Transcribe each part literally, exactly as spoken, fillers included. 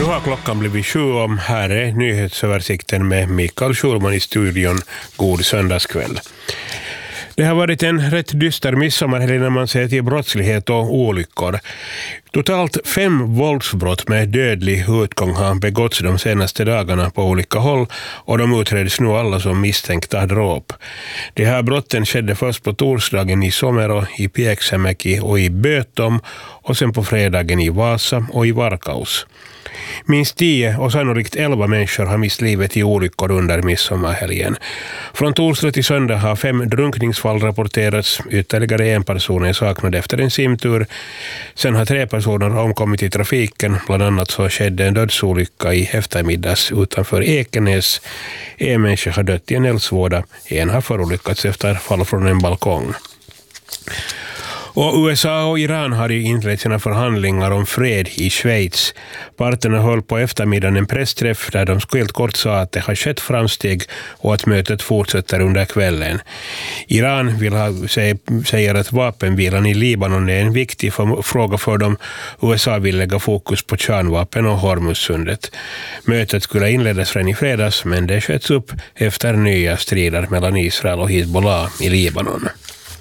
har klockan blivit sju om. Här är nyhetsöversikten med Mikael Schulman i studion. God söndagskväll. Det har varit en rätt dyster midsommarhelg när man ser till brottslighet och olyckor. Totalt fem våldsbrott med dödlig utgång har begåtts de senaste dagarna på olika håll och de utreds nu alla som misstänkta dråp. De här brotten skedde först på torsdagen i Somero, i Pieksämäki och i Bötom och sen på fredagen i Vasa och i Varkaus. Minst tio och sannolikt elva människor har mist livet i olyckor under midsommarhelgen. Från torsdag till söndag har fem drunkningsfall rapporterats. Ytterligare en person är saknad efter en simtur. Sen har tre personer omkommit i trafiken. Bland annat så skedde en dödsolycka i eftermiddags utanför Ekenäs. En människa har dött i en eldsvåda. En har förolyckats efter fall från en balkong. Och U S A och Iran har ju inlett sina förhandlingar om fred i Schweiz. Parterna höll på eftermiddagen en pressträff där de helt kort sa att det har skett framsteg och att mötet fortsätter under kvällen. Iran vill ha, säger att vapenvilan i Libanon är en viktig för, fråga för dem. U S A vill lägga fokus på kärnvapen och Hormuzsundet. Mötet skulle inledas redan i fredags, men det sköts upp efter nya strider mellan Israel och Hezbollah i Libanon.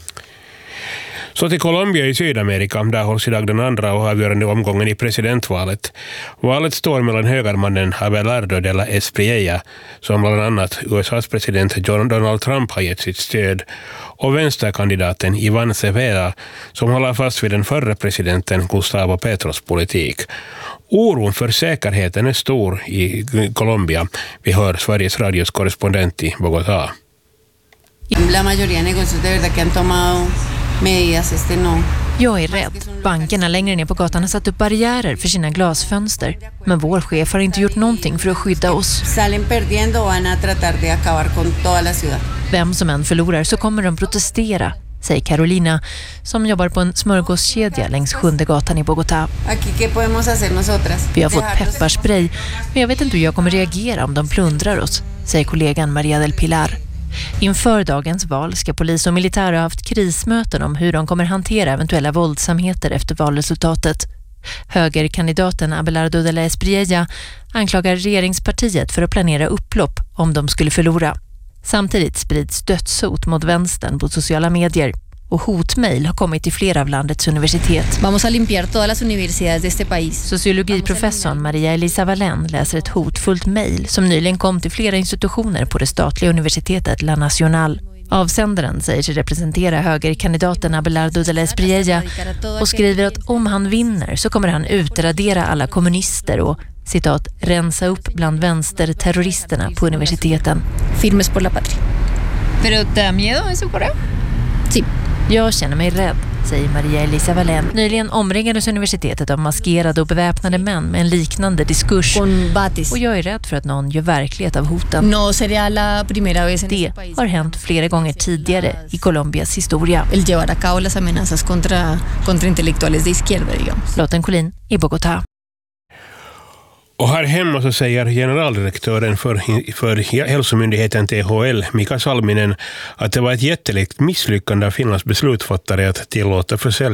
Så till Colombia i Sydamerika, där hålls idag den andra och avgörande omgången i presidentvalet. Valet står mellan högermannen Abelardo de la Espriella, som bland annat U S A:s president John Donald Trump har gett sitt stöd, och vänsterkandidaten Iván Cepeda, som håller fast vid den förre presidenten Gustavo Petros politik. Oron för säkerheten är stor i Colombia. Vi hör Sveriges Radios korrespondent i Bogotá. La mayoría de negocios de verdad que han tomado medidas, este no. Jag är rädd. Bankerna längre ner på gatan har satt upp barriärer för sina glasfönster. Men vår chef har inte gjort någonting för att skydda oss. Salen perdiendo och van a tratar de acabar con toda la ciudad. Vem som än förlorar så kommer de protestera, säger Carolina, som jobbar på en smörgåskedja längs sjunde gatan i Bogotá. Aquí qué podemos hacer nosotras? Vi har fått pepparspray, men jag vet inte hur jag kommer reagera om de plundrar oss, säger kollegan Maria del Pilar. Inför dagens val ska polis och militär ha haft krismöten om hur de kommer hantera eventuella våldsamheter efter valresultatet. Högerkandidaten Abelardo de la Espriella anklagar regeringspartiet för att planera upplopp om de skulle förlora. Samtidigt sprids dödshot mot vänstern på sociala medier. Och hotmail har kommit till flera av landets universitet. Vamos a limpiar todas las universidades de este país. Sociologiprofessorn Maria Elisa Valen läser ett hotfullt mejl som nyligen kom till flera institutioner på det statliga universitetet La Nacional. Avsändaren säger sig representera högerkandidaten Abelardo de la Espriella och skriver att om han vinner så kommer han utradera alla kommunister och, citat, rensa upp bland vänsterterroristerna på universiteten. Firmes por la patria. Pero te da miedo eso por det? Sí. Jag känner mig rädd, säger Maria Elisa Valen. Nyligen omringades universitetet av maskerade och beväpnade män med en liknande diskurs. Och jag är rädd för att någon gör verklighet av hoten. No sería la primera vez en det har hänt flera gånger tidigare i Colombias historia. El llevar a cabo las amenazas contra, contra intelectuales de izquierda, digamos. Lotten Collin i Bogotá. Och här hemma så säger generaldirektören för, för hälsomyndigheten T H L, Mika Salminen, att det var ett jättelikt misslyckande av Finlands beslutsfattare att tillåta försäljning